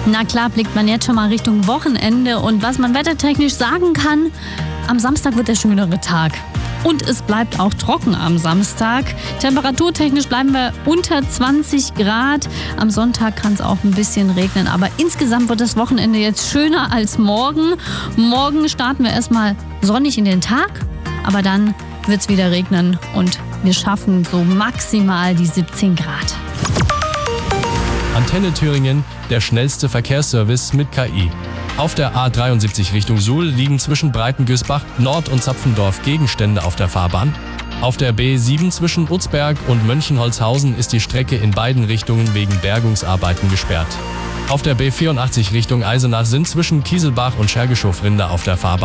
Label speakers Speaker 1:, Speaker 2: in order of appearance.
Speaker 1: Na klar, blickt man jetzt schon mal Richtung Wochenende und was man wettertechnisch sagen kann, am Samstag wird der schönere Tag. Und es bleibt auch trocken am Samstag. Temperaturtechnisch bleiben wir unter 20 Grad. Am Sonntag kann es auch ein bisschen regnen, aber insgesamt wird das Wochenende jetzt schöner als morgen. Morgen starten wir erstmal sonnig in den Tag, aber dann wird es wieder regnen und wir schaffen so maximal die 17 Grad.
Speaker 2: Antenne Thüringen, der schnellste Verkehrsservice mit KI. Auf der A73 Richtung Suhl liegen zwischen Breitengüßbach, Nord- und Zapfendorf Gegenstände auf der Fahrbahn. Auf der B7 zwischen Utzberg und Mönchenholzhausen ist die Strecke in beiden Richtungen wegen Bergungsarbeiten gesperrt. Auf der B84 Richtung Eisenach sind zwischen Kieselbach und Schergeschow Rinder auf der Fahrbahn